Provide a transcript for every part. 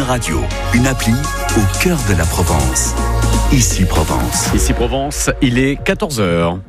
Radio, une appli au cœur de la Provence. Ici Provence. Ici Provence, il est 14h.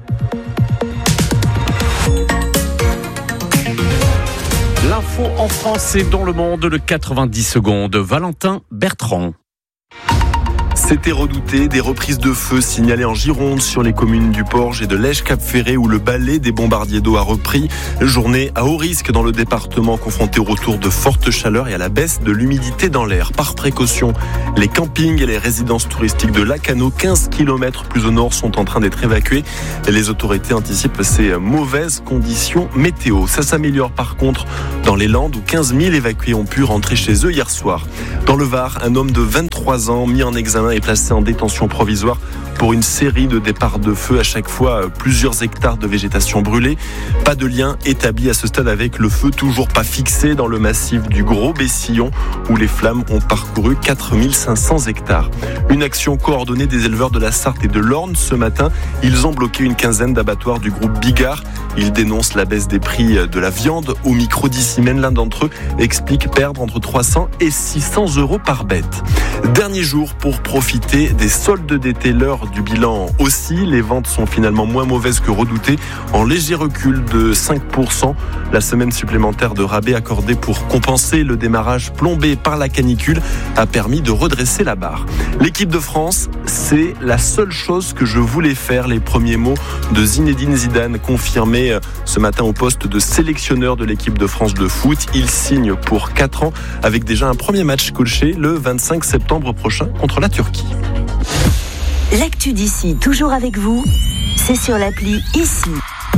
L'info en France et dans le monde, le 90 secondes. Valentin Bertrand. C'était redouté, des reprises de feu signalées en Gironde sur les communes du Porge et de Lège-Cap-Ferré où le balai des bombardiers d'eau a repris. Journée à haut risque dans le département, confronté au retour de fortes chaleurs et à la baisse de l'humidité dans l'air. Par précaution, les campings et les résidences touristiques de Lacanau, 15 km plus au nord, sont en train d'être évacués. Les autorités anticipent ces mauvaises conditions météo. Ça s'améliore par contre dans les Landes où 15 000 évacués ont pu rentrer chez eux hier soir. Dans le Var, un homme de 23 ans mis en examen est placé en détention provisoire pour une série de départs de feu, à chaque fois plusieurs hectares de végétation brûlée. Pas de lien établi à ce stade avec le feu, toujours pas fixé dans le massif du Gros Bessillon où les flammes ont parcouru 4500 hectares. Une action coordonnée des éleveurs de la Sarthe et de l'Orne ce matin. Ils ont bloqué une quinzaine d'abattoirs du groupe Bigard. Ils dénoncent la baisse des prix de la viande. Au micro d'Issimène, l'un d'entre eux explique perdre entre 300 et 600 euros par bête. Dernier jour pour profiter des soldes d'été. L'heure du bilan aussi. Les ventes sont finalement moins mauvaises que redoutées, en léger recul de 5%. La semaine supplémentaire de rabais accordée pour compenser le démarrage plombé par la canicule a permis de redresser la barre. L'équipe de France, c'est la seule chose que je voulais faire. Les premiers mots de Zinedine Zidane, confirmés ce matin au poste de sélectionneur de l'équipe de France de foot. Il signe pour 4 ans avec déjà un premier match coaché le 25 septembre prochain contre la Turquie. L'actu d'ici, toujours avec vous, c'est sur l'appli Ici.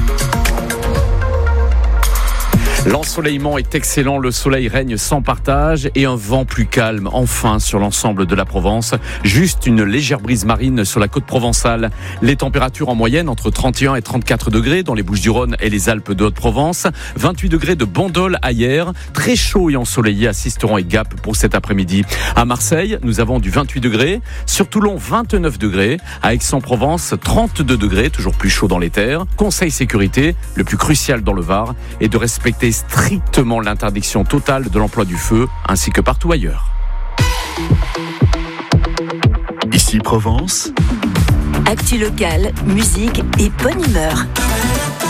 L'ensoleillement est excellent, le soleil règne sans partage et un vent plus calme enfin sur l'ensemble de la Provence. Juste une légère brise marine sur la côte provençale. Les températures en moyenne entre 31 et 34 degrés dans les Bouches-du-Rhône et les Alpes de Haute-Provence. 28 degrés de Bandol à hier. Très chaud et ensoleillé à Sisteron et Gap pour cet après-midi. À Marseille, nous avons du 28 degrés. Sur Toulon, 29 degrés. À Aix-en-Provence, 32 degrés, toujours plus chaud dans les terres. Conseil sécurité, le plus crucial dans le Var, est de respecter strictement l'interdiction totale de l'emploi du feu, ainsi que partout ailleurs. Ici Provence. Actu locale, musique et bonne humeur.